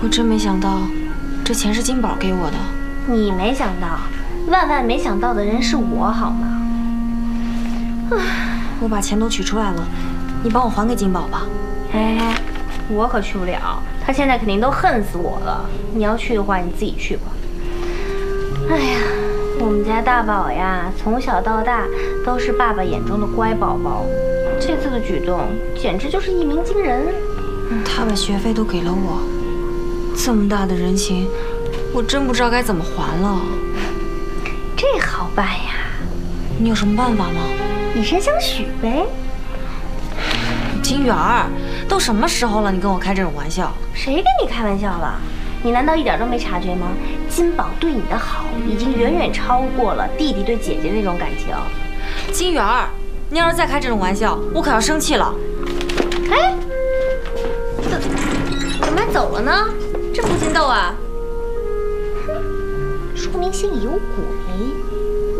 我真没想到，这钱是金宝给我的。 你没想到，万万没想到的人是我，好吗？ 我把钱都取出来了，你帮我还给金宝吧。 哎，我可去不了，他现在肯定都恨死我了。你要去的话，你自己去吧。哎呀，我们家大宝呀，从小到大都是爸爸眼中的乖宝宝，这次的举动简直就是一鸣惊人。 他把学费都给了我，这么大的人情，我真不知道该怎么还了。 这好办呀， 你有什么办法吗？ 以身相许呗。 金元儿，都什么时候了，你跟我开这种玩笑？ 谁跟你开玩笑了？你难道一点都没察觉吗？金宝对你的好已经远远超过了弟弟对姐姐那种感情。 金元儿，你要是再开这种玩笑，我可要生气了。 哎，怎么还走了呢？ 这不禁斗啊！ 哼，说明心里有鬼。